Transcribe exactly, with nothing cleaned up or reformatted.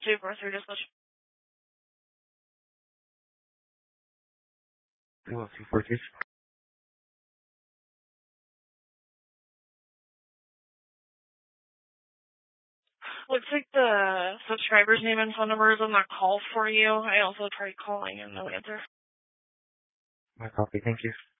two four three dispatch. two one two four three. Looks like the subscriber's name and phone number is on that call for you. I also tried calling and no answer. My copy, thank you.